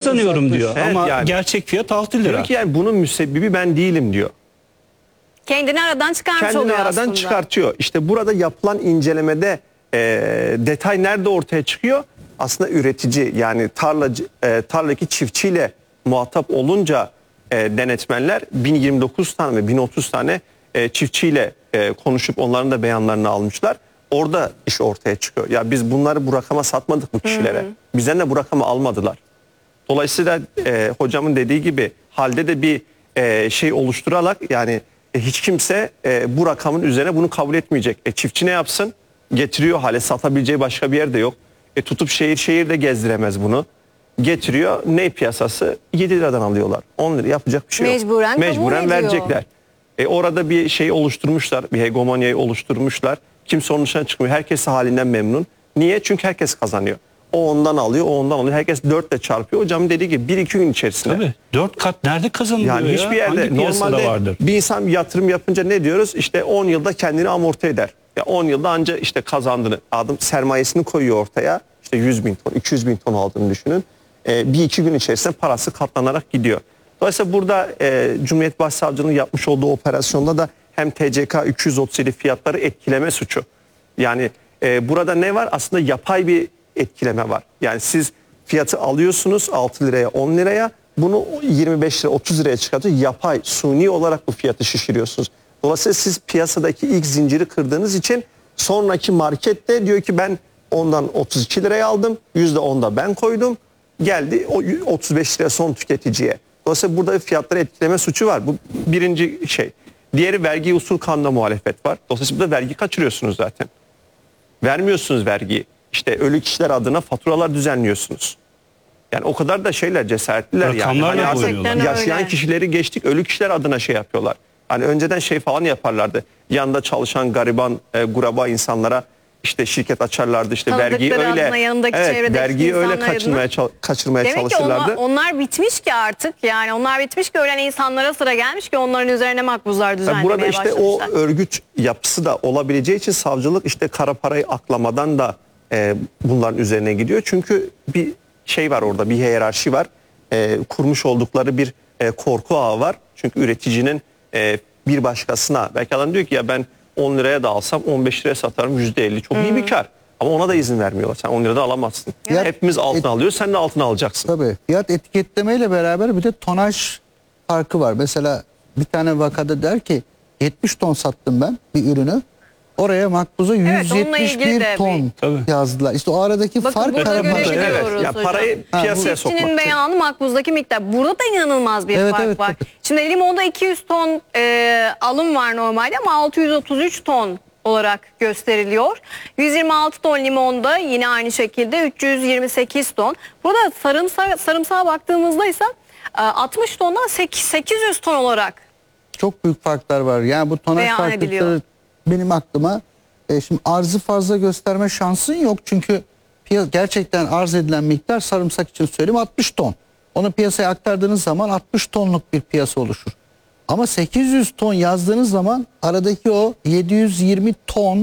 kazanıyorum diyor. Evet, Ama yani, gerçek fiyat 6 lira. diyor ki yani bunun müsebbibi ben değilim diyor. Kendini aradan çıkarmış Kendini oluyor aradan aslında. çıkartıyor. İşte burada yapılan incelemede detay nerede ortaya çıkıyor? Aslında üretici, yani tarladaki çiftçiyle muhatap olunca denetmenler 1029 tane ve 1030 tane çiftçiyle konuşup onların da beyanlarını almışlar. Orada iş ortaya çıkıyor. Ya biz bunları bu rakama satmadık bu kişilere. Bizden de bu rakamı almadılar. Dolayısıyla hocamın dediği gibi halde de bir şey oluşturarak, yani hiç kimse bu rakamın üzerine bunu kabul etmeyecek. Çiftçi ne yapsın? Getiriyor hale, satabileceği başka bir yerde yok. Tutup şehir de gezdiremez bunu. Getiriyor, ne piyasası? 7 liradan alıyorlar. 10 lira, yapacak bir şey yok. Mecburen verecekler. Orada bir şey oluşturmuşlar, bir hegemonyayı oluşturmuşlar. Kimse onun dışına çıkmıyor. Herkes halinden memnun. Niye? Çünkü herkes kazanıyor. O ondan alıyor, o ondan alıyor. Herkes 4 ile çarpıyor. Hocam dediği gibi 1-2 gün içerisinde. Tabii 4 kat nerede kazanılıyor yani hiçbir yerde. Hangi Normalde vardır? Bir insan yatırım yapınca ne diyoruz? İşte 10 yılda kendini amorti eder. Ya 10 yılda anca işte kazandığını, adam sermayesini koyuyor ortaya. İşte 100 bin ton, 200 bin ton aldığını düşünün. 1-2 gün içerisinde parası katlanarak gidiyor. Dolayısıyla burada Cumhuriyet Başsavcılığı'nın yapmış olduğu operasyonda da hem TCK 237 fiyatları etkileme suçu. Yani burada ne var? Aslında yapay bir etkileme var. Yani siz fiyatı alıyorsunuz 6 liraya 10 liraya, bunu 25 lira 30 liraya çıkartıyor. Yapay, suni olarak bu fiyatı şişiriyorsunuz. Dolayısıyla siz piyasadaki ilk zinciri kırdığınız için sonraki markette diyor ki ben ondan 32 liraya aldım, %10 da ben koydum, geldi o 35 liraya son tüketiciye. Dolayısıyla burada fiyatları etkileme suçu var. Bu birinci şey. Diğeri vergi usul kanuna muhalefet var. Dolayısıyla burada vergi kaçırıyorsunuz zaten. Vermiyorsunuz vergiyi. İşte ölü kişiler adına faturalar düzenliyorsunuz. Yani o kadar da şeyler cesaretliler yani. Hani artık yaşayan kişileri geçtik, ölü kişiler adına şey yapıyorlar. Hani önceden şey falan yaparlardı. Yanında çalışan gariban, guraba insanlara işte şirket açarlardı, işte vergiyi öyle, evet, vergiyi öyle kaçırmaya demek çalışırlardı. Demek ki onlar bitmiş ki artık, yani onlar bitmiş ki ölen insanlara sıra gelmiş ki onların üzerine makbuzlar düzenlemeye burada işte başlamışlar. o örgüt yapısı da olabileceği için savcılık işte kara parayı aklamadan da bunların üzerine gidiyor. Çünkü bir şey var orada, bir hiyerarşi var. Kurmuş oldukları bir korku ağı var. Çünkü üreticinin bir başkasına, belki adam diyor ki ya ben 10 liraya da alsam 15 liraya satarım, %50 çok iyi bir kar. Ama ona da izin vermiyorlar. Sen 10 lirada alamazsın. Yani hepimiz altın alıyoruz, sen de altın alacaksın. Tabii. Fiyat etiketlemeyle beraber bir de tonaj farkı var. Mesela bir tane vakada der ki 70 ton sattım ben bir ürünü. Oraya makbuza 171 ton yazdılar. İşte o aradaki fark ya parayı piyasaya sokmak. Çiftçinin beyanı makbuzdaki miktar. Burada da inanılmaz bir fark var. Şimdi limonda 200 ton alım var normalde ama 633 ton olarak gösteriliyor. 126 ton limonda yine aynı şekilde 328 ton. Burada sarımsağa baktığımızda ise 60 tondan 800 ton olarak çok büyük farklar var. Yani bu tonaj farklılıkları benim aklıma şimdi arzı fazla gösterme şansın yok. Çünkü gerçekten arz edilen miktar, sarımsak için söyleyeyim, 60 ton. Onu piyasaya aktardığınız zaman 60 tonluk bir piyasa oluşur. Ama 800 ton yazdığınız zaman aradaki o 720 ton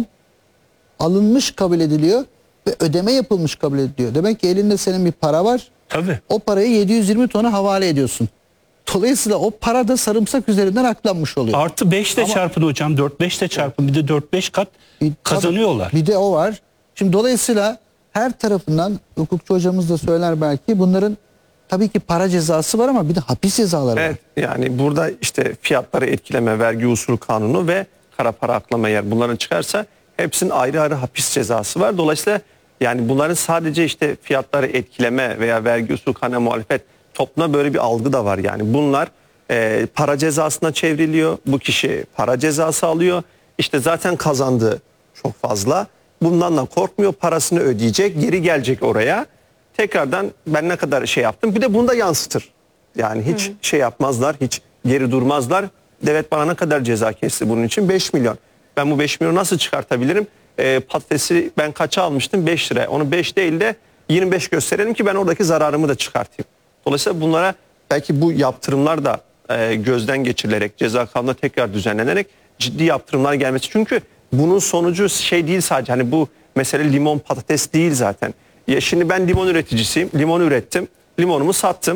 alınmış kabul ediliyor ve ödeme yapılmış kabul ediliyor. Demek ki elinde senin bir para var. Tabii. O parayı 720 tona havale ediyorsun. Dolayısıyla o para da sarımsak üzerinden aklanmış oluyor. Artı 5 de çarpın hocam. 4-5 de çarpın. Bir de 4-5 kat kazanıyorlar. Bir de o var. Şimdi dolayısıyla her tarafından, hukukçu hocamız da söyler belki, bunların tabii ki para cezası var ama bir de hapis cezaları var. Yani burada işte fiyatları etkileme, vergi usulü kanunu ve kara para aklama, yer bunların çıkarsa hepsinin ayrı ayrı hapis cezası var. Dolayısıyla yani bunların sadece işte fiyatları etkileme veya vergi usulü kanuna muhalefet, toplumda böyle bir algı da var. Yani bunlar para cezasına çevriliyor. Bu kişi para cezası alıyor. İşte zaten kazandığı çok fazla. Bundan da korkmuyor. Parasını ödeyecek. Geri gelecek oraya. Tekrardan ben ne kadar şey yaptım. Bir de bunu da yansıtır. Yani hiç şey yapmazlar. Hiç geri durmazlar. Devlet bana ne kadar ceza kesti bunun için? 5 milyon. Ben bu 5 milyonu nasıl çıkartabilirim? Patatesi ben kaça almıştım? 5 lira. Onu 5 değil de 25 gösterelim ki ben oradaki zararımı da çıkartayım. Dolayısıyla bunlara belki bu yaptırımlar da gözden geçirilerek, ceza kanunu tekrar düzenlenerek ciddi yaptırımlar gelmesi. Çünkü bunun sonucu şey değil sadece, hani bu mesele limon patates değil zaten. Ya şimdi ben limon üreticisiyim, limon ürettim, limonumu sattım.